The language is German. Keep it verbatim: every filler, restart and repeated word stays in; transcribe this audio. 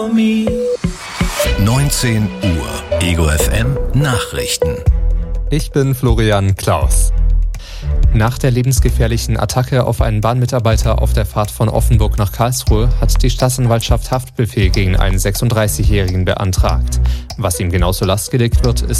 neunzehn Uhr, Ego F M Nachrichten. Ich bin Florian Klaus. Nach der lebensgefährlichen Attacke auf einen Bahnmitarbeiter auf der Fahrt von Offenburg nach Karlsruhe hat die Staatsanwaltschaft Haftbefehl gegen einen sechsunddreißigjährigen beantragt. Was ihm genau zur Last gelegt wird, ist